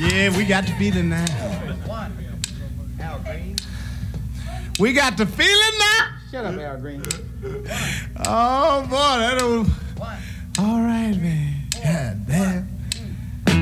Yeah, we got the feeling now. We got the feeling now. Shut up, Al Green. Oh, boy, that old...